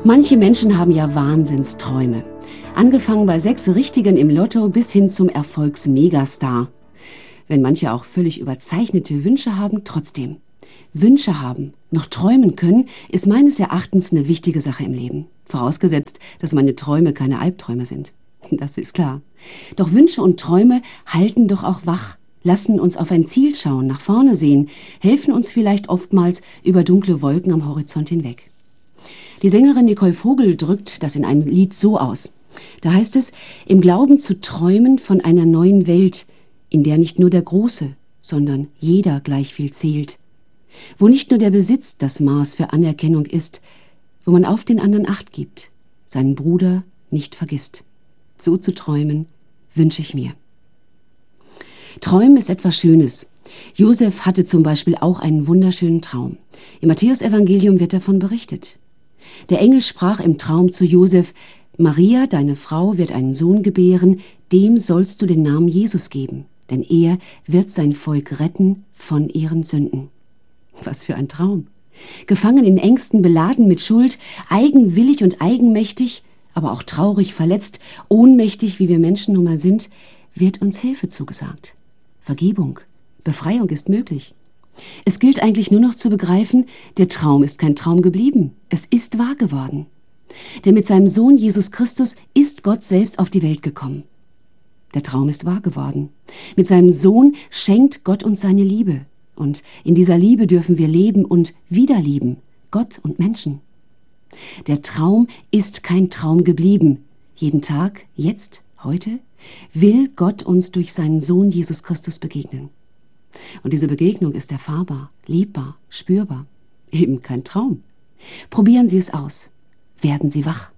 Manche Menschen haben ja Wahnsinnsträume. Angefangen bei 6 Richtigen im Lotto bis hin zum Erfolgsmegastar. Wenn manche auch völlig überzeichnete Wünsche haben, trotzdem. Wünsche haben, noch träumen können, ist meines Erachtens eine wichtige Sache im Leben. Vorausgesetzt, dass meine Träume keine Albträume sind. Das ist klar. Doch Wünsche und Träume halten doch auch wach, lassen uns auf ein Ziel schauen, nach vorne sehen, helfen uns vielleicht oftmals über dunkle Wolken am Horizont hinweg. Die Sängerin Nicole Vogel drückt das in einem Lied so aus. Da heißt es, im Glauben zu träumen von einer neuen Welt, in der nicht nur der Große, sondern jeder gleich viel zählt. Wo nicht nur der Besitz das Maß für Anerkennung ist, wo man auf den anderen Acht gibt, seinen Bruder nicht vergisst. So zu träumen wünsche ich mir. Träumen ist etwas Schönes. Josef hatte zum Beispiel auch einen wunderschönen Traum. Im Matthäusevangelium wird davon berichtet. Der Engel sprach im Traum zu Josef: Maria, deine Frau, wird einen Sohn gebären, dem sollst du den Namen Jesus geben, denn er wird sein Volk retten von ihren Sünden. Was für ein Traum! Gefangen in Ängsten, beladen mit Schuld, eigenwillig und eigenmächtig, aber auch traurig, verletzt, ohnmächtig, wie wir Menschen nun mal sind, wird uns Hilfe zugesagt. Vergebung, Befreiung ist möglich. Es gilt eigentlich nur noch zu begreifen, der Traum ist kein Traum geblieben, es ist wahr geworden. Denn mit seinem Sohn Jesus Christus ist Gott selbst auf die Welt gekommen. Der Traum ist wahr geworden. Mit seinem Sohn schenkt Gott uns seine Liebe. Und in dieser Liebe dürfen wir leben und wieder lieben, Gott und Menschen. Der Traum ist kein Traum geblieben. Jeden Tag, jetzt, heute, will Gott uns durch seinen Sohn Jesus Christus begegnen. Und diese Begegnung ist erfahrbar, lebbar, spürbar. Eben kein Traum. Probieren Sie es aus. Werden Sie wach.